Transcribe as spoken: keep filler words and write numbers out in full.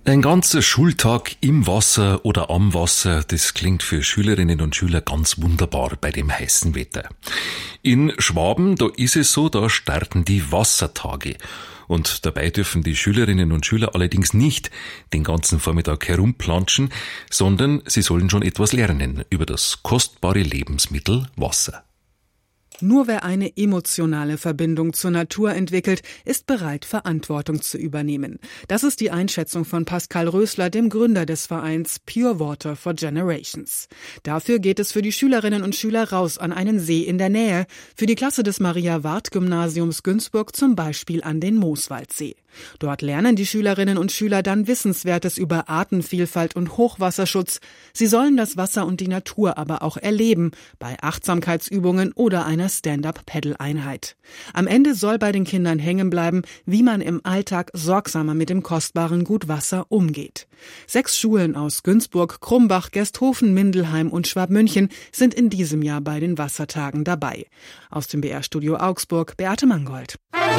Ein ganzer Schultag im Wasser oder am Wasser, das klingt für Schülerinnen und Schüler ganz wunderbar bei dem heißen Wetter. In Schwaben, da ist es so, da starten die Wassertage. Und dabei dürfen die Schülerinnen und Schüler allerdings nicht den ganzen Vormittag herumplanschen, sondern sie sollen schon etwas lernen über das kostbare Lebensmittel Wasser. Nur wer eine emotionale Verbindung zur Natur entwickelt, ist bereit, Verantwortung zu übernehmen. Das ist die Einschätzung von Pascal Rösler, dem Gründer des Vereins Pure Water for Generations. Dafür geht es für die Schülerinnen und Schüler raus an einen See in der Nähe, für die Klasse des Maria-Ward-Gymnasiums Günzburg zum Beispiel an den Mooswaldsee. Dort lernen die Schülerinnen und Schüler dann Wissenswertes über Artenvielfalt und Hochwasserschutz. Sie sollen das Wasser und die Natur aber auch erleben, bei Achtsamkeitsübungen oder einer Stand-up-Paddle-Einheit. Am Ende soll bei den Kindern hängen bleiben, wie man im Alltag sorgsamer mit dem kostbaren Gut Wasser umgeht. Sechs Schulen aus Günzburg, Krumbach, Gersthofen, Mindelheim und Schwabmünchen sind in diesem Jahr bei den Wassertagen dabei. Aus dem B R-Studio Augsburg, Beate Mangold.